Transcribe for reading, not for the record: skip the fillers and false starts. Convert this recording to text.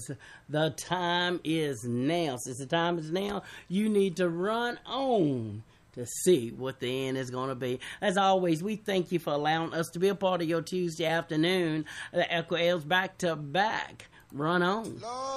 says the time is now. Since the time is now, you need to run on to see what the end is going to be. As always, we thank you for allowing us to be a part of your Tuesday afternoon. The Echo L's back to back. Run on.